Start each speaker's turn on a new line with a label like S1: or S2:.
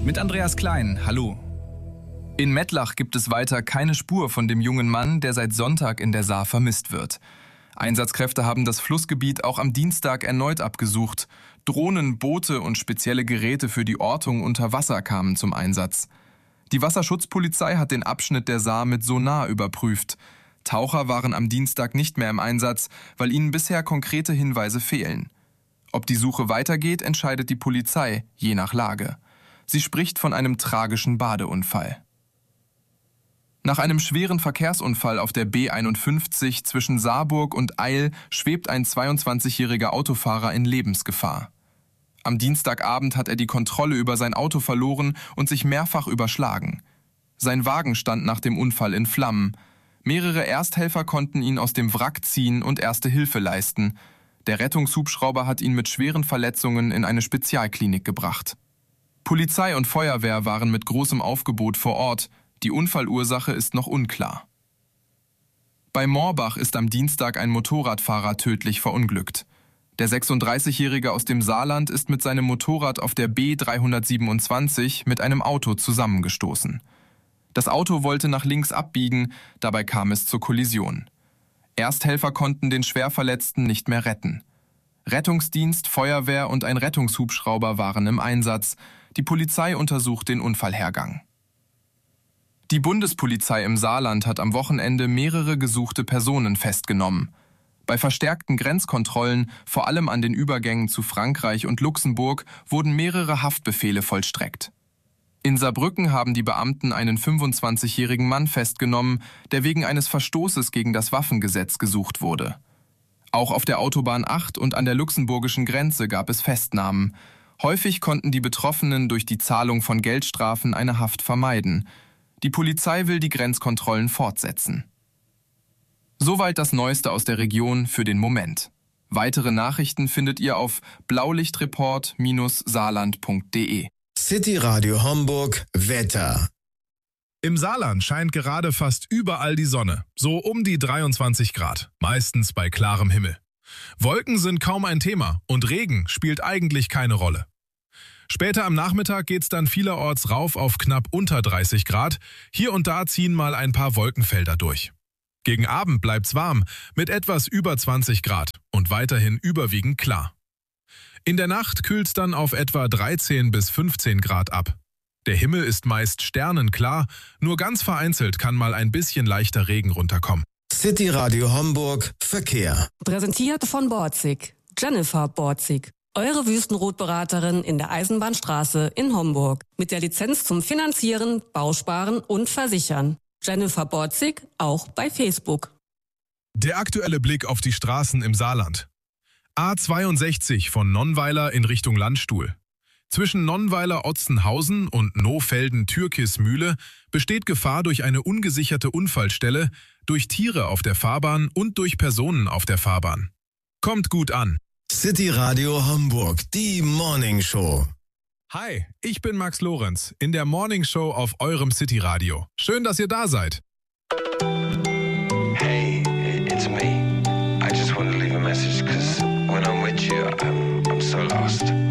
S1: Mit Andreas Klein, hallo. In Mettlach gibt es weiter keine Spur von dem jungen Mann, der seit Sonntag in der Saar vermisst wird. Einsatzkräfte haben das Flussgebiet auch am Dienstag erneut abgesucht. Drohnen, Boote und spezielle Geräte für die Ortung unter Wasser kamen zum Einsatz. Die Wasserschutzpolizei hat den Abschnitt der Saar mit Sonar überprüft. Taucher waren am Dienstag nicht mehr im Einsatz, weil ihnen bisher konkrete Hinweise fehlen. Ob die Suche weitergeht, entscheidet die Polizei, je nach Lage. Sie spricht von einem tragischen Badeunfall. Nach einem schweren Verkehrsunfall auf der B51 zwischen Saarburg und Eil schwebt ein 22-jähriger Autofahrer in Lebensgefahr. Am Dienstagabend hat er die Kontrolle über sein Auto verloren und sich mehrfach überschlagen. Sein Wagen stand nach dem Unfall in Flammen. Mehrere Ersthelfer konnten ihn aus dem Wrack ziehen und Erste Hilfe leisten. Der Rettungshubschrauber hat ihn mit schweren Verletzungen in eine Spezialklinik gebracht. Polizei und Feuerwehr waren mit großem Aufgebot vor Ort. Die Unfallursache ist noch unklar. Bei Morbach ist am Dienstag ein Motorradfahrer tödlich verunglückt. Der 36-Jährige aus dem Saarland ist mit seinem Motorrad auf der B327 mit einem Auto zusammengestoßen. Das Auto wollte nach links abbiegen, dabei kam es zur Kollision. Ersthelfer konnten den Schwerverletzten nicht mehr retten. Rettungsdienst, Feuerwehr und ein Rettungshubschrauber waren im Einsatz. Die Polizei untersucht den Unfallhergang. Die Bundespolizei im Saarland hat am Wochenende mehrere gesuchte Personen festgenommen. Bei verstärkten Grenzkontrollen, vor allem an den Übergängen zu Frankreich und Luxemburg, wurden mehrere Haftbefehle vollstreckt. In Saarbrücken haben die Beamten einen 25-jährigen Mann festgenommen, der wegen eines Verstoßes gegen das Waffengesetz gesucht wurde. Auch auf der Autobahn 8 und an der luxemburgischen Grenze gab es Festnahmen. Häufig konnten die Betroffenen durch die Zahlung von Geldstrafen eine Haft vermeiden. Die Polizei will die Grenzkontrollen fortsetzen. Soweit das Neueste aus der Region für den Moment. Weitere Nachrichten findet ihr auf blaulichtreport-saarland.de.
S2: City Radio Homburg Wetter.
S3: Im Saarland scheint gerade fast überall die Sonne, so um die 23 Grad, meistens bei klarem Himmel. Wolken sind kaum ein Thema und Regen spielt eigentlich keine Rolle. Später am Nachmittag geht's dann vielerorts rauf auf knapp unter 30 Grad, hier und da ziehen mal ein paar Wolkenfelder durch. Gegen Abend bleibt's warm, mit etwas über 20 Grad und weiterhin überwiegend klar. In der Nacht kühlt's dann auf etwa 13 bis 15 Grad ab. Der Himmel ist meist sternenklar, nur ganz vereinzelt kann mal ein bisschen leichter Regen runterkommen.
S2: City Radio Homburg Verkehr.
S4: Präsentiert von Borzig. Jennifer Borzig. Eure Wüstenrotberaterin in der Eisenbahnstraße in Homburg. Mit der Lizenz zum Finanzieren, Bausparen und Versichern. Jennifer Borzig, auch bei Facebook.
S3: Der aktuelle Blick auf die Straßen im Saarland. A62 von Nonnweiler in Richtung Landstuhl. Zwischen Nonnweiler-Otzenhausen und Nohfelden-Türkis-Mühle besteht Gefahr durch eine ungesicherte Unfallstelle, durch Tiere auf der Fahrbahn und durch Personen auf der Fahrbahn. Kommt gut an.
S2: City Radio Homburg, die Morning Show.
S3: Hi, ich bin Max Lorenz in der Morning Show auf eurem City Radio. Schön, dass ihr da seid.
S5: Hey, it's me. I just want to leave a message because when I'm with you, I'm so lost.